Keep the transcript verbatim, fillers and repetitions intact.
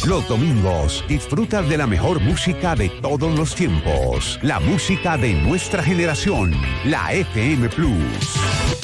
Los domingos, disfruta de la mejor música de todos los tiempos. La música de nuestra generación. La F M Plus.